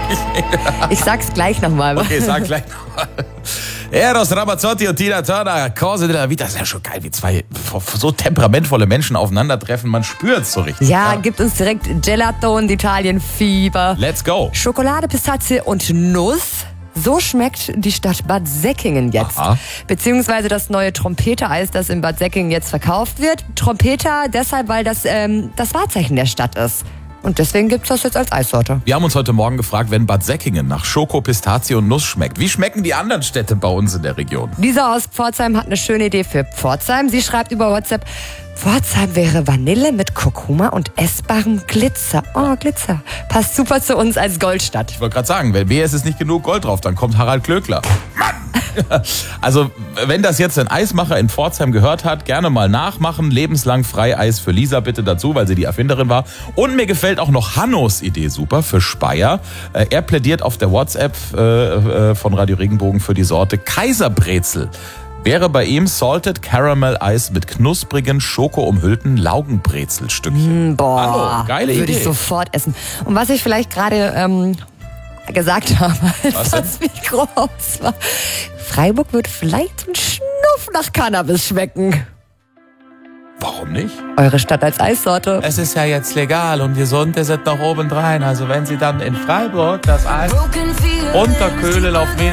Ich sag's gleich nochmal. Okay, sag gleich nochmal. Eros Ramazzotti und Tina Turner, Cose della Vita. Das ist ja schon geil, wie zwei so temperamentvolle Menschen aufeinandertreffen. Man spürt's so richtig. Ja, gibt uns direkt Gelato und Italien-Fieber. Let's go. Schokolade, Pistazie und Nuss. So schmeckt die Stadt Bad Säckingen jetzt. Aha. Beziehungsweise das neue Trompeter-Eis, das in Bad Säckingen jetzt verkauft wird. Trompeter deshalb, weil das Wahrzeichen der Stadt ist. Und deswegen gibt's das jetzt als Eissorte. Wir haben uns heute Morgen gefragt, wenn Bad Säckingen nach Schoko, Pistazie und Nuss schmeckt, wie schmecken die anderen Städte bei uns in der Region? Lisa aus Pforzheim hat eine schöne Idee für Pforzheim. Sie schreibt über WhatsApp, Pforzheim wäre Vanille mit Kurkuma und essbarem Glitzer. Oh, Glitzer. Passt super zu uns als Goldstadt. Ich wollte gerade sagen, bei BS ist nicht genug Gold drauf, dann kommt Harald Klöckler. Mann! Also, wenn das jetzt ein Eismacher in Pforzheim gehört hat, gerne mal nachmachen. Lebenslang Freieis für Lisa bitte dazu, weil sie die Erfinderin war. Und mir gefällt auch noch Hannos Idee super für Speyer. Er plädiert auf der WhatsApp von Radio Regenbogen für die Sorte Kaiserbrezel. Wäre bei ihm Salted Caramel Eis mit knusprigen, schokoumhüllten Laugenbrezelstückchen. Boah, Hallo, geile Idee. würde ich sofort essen. Und was ich vielleicht gerade gesagt habe, als das Mikro aus war, Freiburg wird vielleicht ein Schnuff nach Cannabis schmecken. Warum nicht? Eure Stadt als Eissorte. Es ist ja jetzt legal und gesund ist es noch obendrein. Also wenn Sie dann in Freiburg das Eis runterköhlen auf